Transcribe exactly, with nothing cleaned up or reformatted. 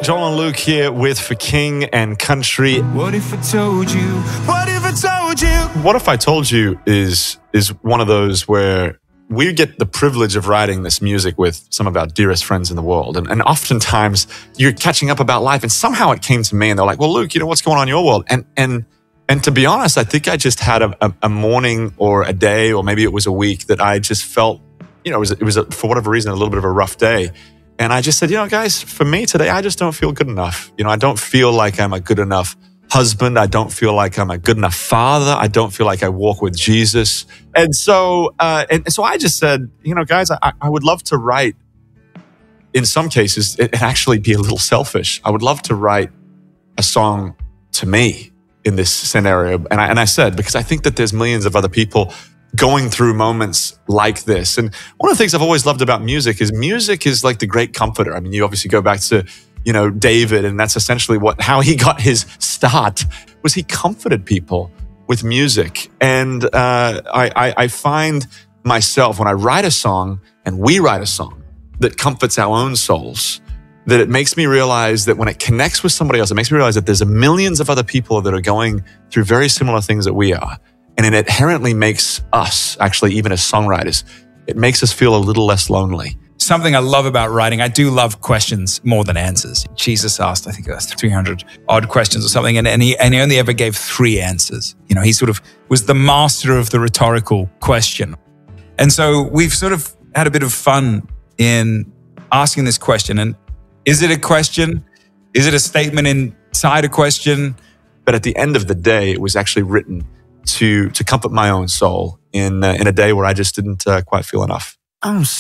Joel and Luke here with For King and Country. What if I told you? What if I told you? What If I Told You is is one of those where we get the privilege of writing this music with some of our dearest friends in the world. And, and oftentimes you're catching up about life and somehow it came to me and they're like, well, Luke, you know, what's going on in your world? And and and to be honest, I think I just had a, a, a morning or a day, or maybe it was a week, that I just felt, you know, it was, it was a, for whatever reason, a little bit of a rough day. And I just said, you know, guys, for me today, I just don't feel good enough. You know, I don't feel like I'm a good enough husband. I don't feel like I'm a good enough father. I don't feel like I walk with Jesus. And so, uh, and so I just said, you know, guys, I, I would love to write, in some cases, it, it actually be a little selfish. I would love to write a song to me in this scenario. And I, and I said, because I think that there's millions of other people going through moments like this. And one of the things I've always loved about music is music is like the great comforter. I mean, you obviously go back to, you know, David, and that's essentially what, how he got his start, was he comforted people with music. And uh, I, I, I find myself, when I write a song and we write a song that comforts our own souls, that it makes me realize that when it connects with somebody else, it makes me realize that there's millions of other people that are going through very similar things that we are. And it inherently makes us, actually, even as songwriters, it makes us feel a little less lonely. Something I love about writing, I do love questions more than answers. Jesus asked, I think it was three hundred odd questions or something, and, and, he, and he only ever gave three answers. You know, he sort of was the master of the rhetorical question. And so we've sort of had a bit of fun in asking this question. And is it a question? Is it a statement inside a question? But at the end of the day, it was actually written to to comfort my own soul in uh, in a day where I just didn't uh, quite feel enough. I'm